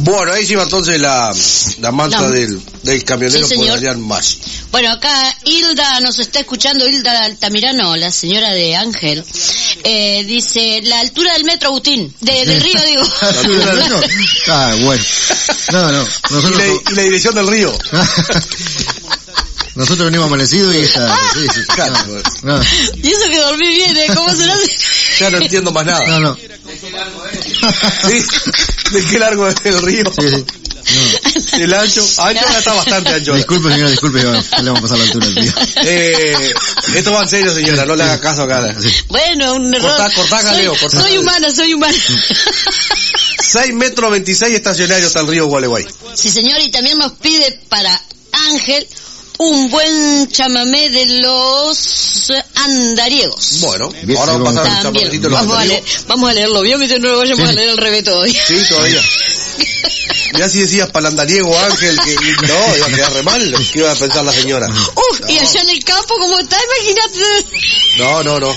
Bueno, ahí se iba entonces la mancha del camionero por Adrián Maggi. Bueno, acá Hilda nos está escuchando, Hilda Altamirano, la señora de Ángel, dice, la altura del metro, Agustín, del río, digo. La altura del río. Bueno. No. ¿Y la dirección del río? Nosotros venimos amanecidos y ella... Sí. No. Y eso que dormí bien, ¿cómo será? Ya no entiendo más nada. No. ¿Sí? ¿De qué largo es el río? Sí. No. El ancho está bastante ancho. Disculpe, señora, le vamos a pasar la altura al río. Esto va en serio, señora, no le haga caso acá. Sí. Bueno, un error. Cortá, Galeo, cortá. Soy humana. 6 metros 26 estacionarios hasta el río Gualeguay. Sí, señor, y también nos pide para Ángel un buen chamamé de los andariegos. Bueno, ahora vamos a pasar un chamamécito de los andariegos. Vamos a leerlo bien, no lo vayamos a leer al revés todavía. Sí, todavía. Ya si decías palandariego, Ángel, que no, iba a quedar re mal. ¿Qué iba a pensar la señora? No. Y allá en el campo, ¿cómo está? Imagínate. No.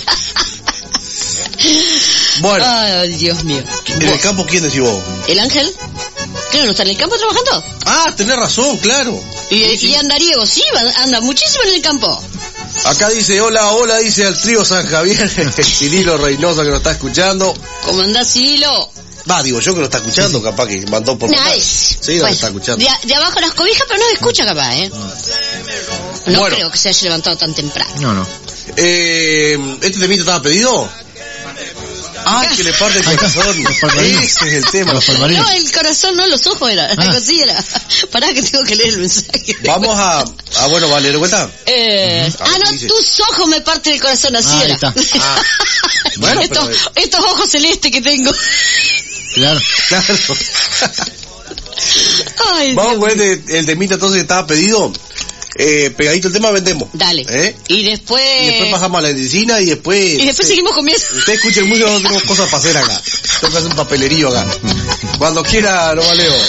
Bueno. Ay, Dios mío. ¿En el campo quién decís vos? ¿El Ángel? Claro, ¿no está en el campo trabajando? Ah, tenés razón, claro. Y andariego, sí, anda muchísimo en el campo. Acá dice, hola, dice al trío San Javier, Cirilo Reynoso que nos está escuchando. ¿Cómo andás, Cirilo? Digo yo que lo está escuchando, capaz que mandó por Nice. Sí, lo está escuchando. De abajo las cobijas, pero no se escucha capaz, No bueno. creo que se haya levantado tan temprano. No. ¿Este temita estaba pedido? Que le parte el corazón. Ese es el tema. No, el corazón, no, los ojos era. Algo así era. Pará que tengo que leer el mensaje. Vamos bueno, ¿va a leer cuenta? Tus ojos me parten el corazón, así era. Está. Bueno, estos ojos celestes que tengo. Claro. Ay, vamos a poner el temita entonces que estaba pedido. Pegadito el tema, vendemos. Dale. Y después pasamos a la medicina y después seguimos comiendo. Usted escuche música, no tengo cosas para hacer acá. Tengo que hacer un papelerío acá. Cuando quiera, no valeo.